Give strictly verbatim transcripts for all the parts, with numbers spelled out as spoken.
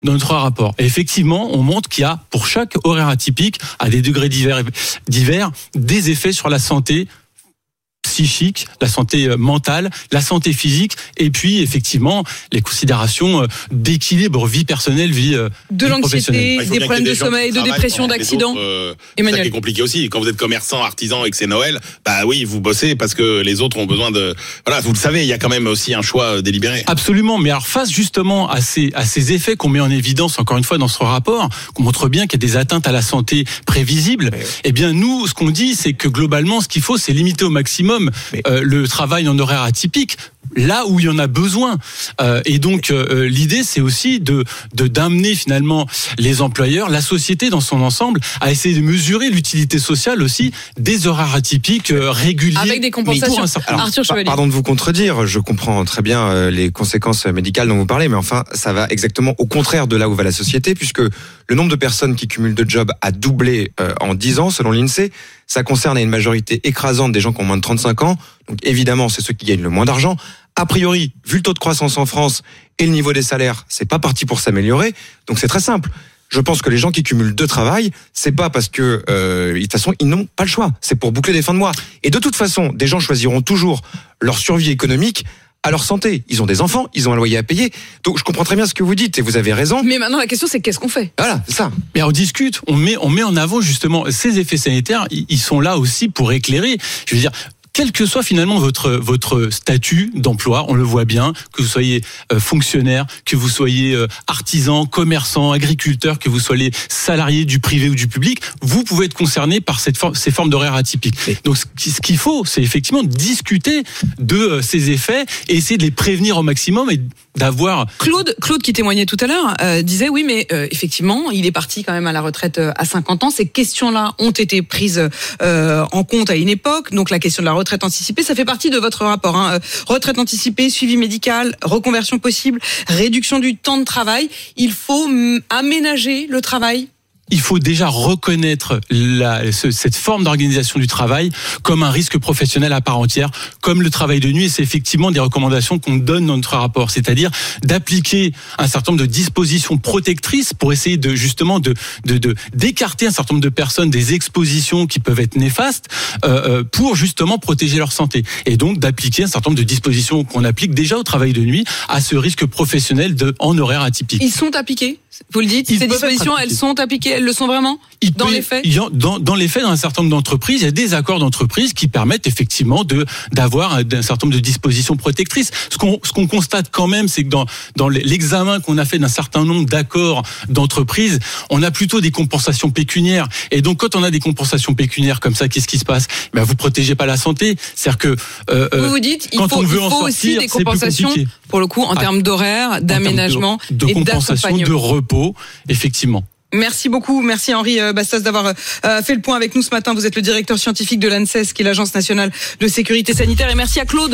dans notre rapport. Et effectivement, on montre qu'il y a, pour chaque horaire atypique, à des degrés divers, divers des effets sur la santé psychique, la santé mentale, la santé physique, et puis effectivement les considérations d'équilibre vie personnelle, vie, de vie l'anxiété, des problèmes de sommeil, de dépression, d'accident. Euh, Emmanuel, c'est ça qui est compliqué aussi. Quand vous êtes commerçant, artisan et que c'est Noël, bah oui, vous bossez parce que les autres ont besoin de. Voilà, vous le savez, il y a quand même aussi un choix délibéré. Absolument, mais alors face justement à ces à ces effets qu'on met en évidence encore une fois dans ce rapport, qu'on montre bien qu'il y a des atteintes à la santé prévisibles. Oui. Eh bien nous, ce qu'on dit, c'est que globalement, ce qu'il faut, c'est limiter au maximum Euh, le travail en horaire atypique là où il y en a besoin. Euh, et donc euh, l'idée, c'est aussi de, de d'amener finalement les employeurs, la société dans son ensemble, à essayer de mesurer l'utilité sociale aussi des horaires atypiques euh, réguliers. Avec des compensations. Alors, Arthur Chevalier. Pardon de vous contredire, je comprends très bien euh, les conséquences médicales dont vous parlez, mais enfin, ça va exactement au contraire de là où va la société, puisque le nombre de personnes qui cumulent deux jobs a doublé euh, en dix ans, selon l'INSEE. Ça concerne une majorité écrasante des gens qui ont moins de trente-cinq ans. Donc évidemment, c'est ceux qui gagnent le moins d'argent. A priori, vu le taux de croissance en France et le niveau des salaires, c'est pas parti pour s'améliorer. Donc c'est très simple. Je pense que les gens qui cumulent deux travails, c'est pas parce que euh, de toute façon ils n'ont pas le choix. C'est pour boucler les fins de mois. Et de toute façon, des gens choisiront toujours leur survie économique à leur santé. Ils ont des enfants, ils ont un loyer à payer. Donc je comprends très bien ce que vous dites et vous avez raison. Mais maintenant la question c'est qu'est-ce qu'on fait ? Voilà, c'est ça. Mais on discute, on met on met en avant justement ces effets sanitaires. Ils sont là aussi pour éclairer. Je veux dire. Quel que soit finalement votre votre statut d'emploi, on le voit bien, que vous soyez fonctionnaire, que vous soyez artisan, commerçant, agriculteur, que vous soyez salarié du privé ou du public, vous pouvez être concerné par cette forme, ces formes d'horaires atypiques. Donc ce qu'il faut, c'est effectivement discuter de ces effets et essayer de les prévenir au maximum et d'avoir... Claude, Claude qui témoignait tout à l'heure, euh, disait oui mais euh, effectivement, il est parti quand même à la retraite à cinquante ans. Ces questions-là ont été prises euh, en compte à une époque, donc la question de la retraite anticipée, ça fait partie de votre rapport. Hein. Retraite anticipée, suivi médical, reconversion possible, réduction du temps de travail. Il faut aménager le travail. Il faut déjà reconnaître la, ce, cette forme d'organisation du travail comme un risque professionnel à part entière, comme le travail de nuit. Et c'est effectivement des recommandations qu'on donne dans notre rapport, c'est-à-dire d'appliquer un certain nombre de dispositions protectrices pour essayer de justement de, de, de d'écarter un certain nombre de personnes des expositions qui peuvent être néfastes euh, pour justement protéger leur santé. Et donc d'appliquer un certain nombre de dispositions qu'on applique déjà au travail de nuit à ce risque professionnel de en horaire atypique. Ils sont appliqués ? Vous le dites, Ils ces dispositions, elles sont appliquées, elles le sont vraiment il dans peut, les faits. Dans, dans les faits, dans un certain nombre d'entreprises, il y a des accords d'entreprise qui permettent effectivement de d'avoir un, un certain nombre de dispositions protectrices. Ce qu'on ce qu'on constate quand même, c'est que dans dans l'examen qu'on a fait d'un certain nombre d'accords d'entreprise, on a plutôt des compensations pécuniaires. Et donc, quand on a des compensations pécuniaires comme ça, qu'est-ce qui se passe ? Ben, vous protégez pas la santé. C'est-à-dire que euh, vous vous dites, il quand faut, on veut il faut en sortir, aussi des compensations pour le coup en ah, termes d'horaire, d'aménagement, de, de et compensation, de repos, effectivement. Merci beaucoup, merci Henri Bastos d'avoir euh, fait le point avec nous ce matin. Vous êtes le directeur scientifique de l'ANSES, qui est l'Agence nationale de sécurité sanitaire, et merci à Claude.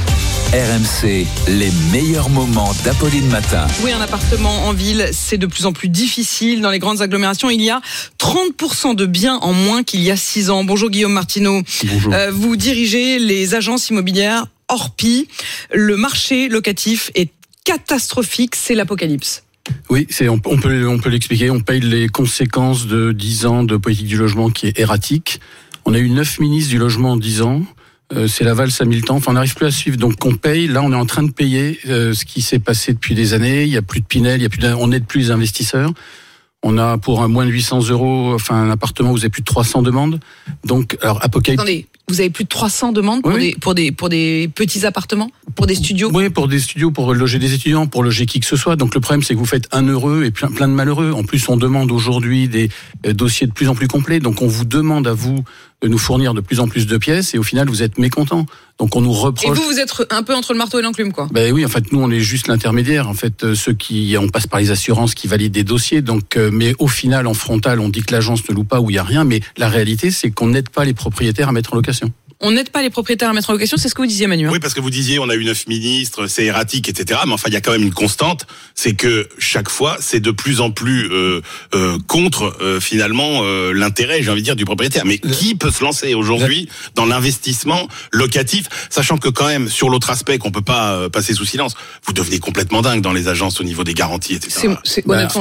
R M C, les meilleurs moments d'Apolline Matin. Oui, un appartement en ville, c'est de plus en plus difficile. Dans les grandes agglomérations, il y a trente pour cent de biens en moins qu'il y a six ans. Bonjour Guillaume Martineau. Bonjour. Euh, vous dirigez les agences immobilières Orpi. Le marché locatif est catastrophique, c'est l'apocalypse. Oui, c'est, on, on peut, on peut l'expliquer. On paye les conséquences de dix ans de politique du logement qui est erratique. On a eu neuf ministres du logement en dix ans. Euh, c'est la valse à mille temps. Enfin, on n'arrive plus à suivre. Donc, on paye. Là, on est en train de payer euh, ce qui s'est passé depuis des années. Il n'y a plus de Pinel, il y a plus on n'aide plus les investisseurs. On a pour un moins de huit cents euros, enfin, un appartement où vous avez plus de trois cents demandes. Donc, alors, apocalypse. Attendez, vous avez plus de trois cents demandes pour, oui. des, pour, des, pour des petits appartements, pour des studios? Oui, pour des studios, pour loger des étudiants, pour loger qui que ce soit. Donc le problème, c'est que vous faites un heureux et plein, plein de malheureux. En plus, on demande aujourd'hui des dossiers de plus en plus complets. Donc on vous demande à vous de nous fournir de plus en plus de pièces et au final, vous êtes mécontents. Donc on nous reproche... Et vous, vous êtes un peu entre le marteau et l'enclume, quoi. Ben oui, en fait, nous, on est juste l'intermédiaire. En fait, ceux qui... On passe par les assurances qui valident des dossiers. Donc, mais au final, en frontal, on dit que l'agence ne loue pas ou il n'y a rien. Mais la réalité, c'est qu'on n'aide pas les propriétaires à mettre en location. on n'aide pas les propriétaires à mettre en location. C'est ce que vous disiez, Manu. Oui, parce que vous disiez, on a eu neuf ministres, c'est erratique, et cetera. Mais enfin, il y a quand même une constante, c'est que chaque fois, c'est de plus en plus euh, euh, contre euh, finalement euh, l'intérêt, j'ai envie de dire, du propriétaire. Mais qui peut se lancer aujourd'hui dans l'investissement locatif, sachant que quand même, sur l'autre aspect qu'on peut pas euh, passer sous silence, vous devenez complètement dingue dans les agences au niveau des garanties, et cetera. C'est, c'est, honnêtement,